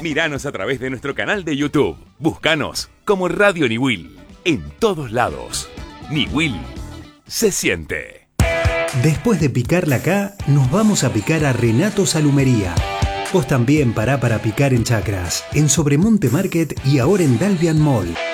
Míranos a través de nuestro canal de YouTube. Búscanos como Radio Niwil. En todos lados. Niwil se siente. Después de picar la K, nos vamos a picar a Renato Salumería. Vos también pará para picar en Chacras, en Sobremonte Market y ahora en Dalvian Mall.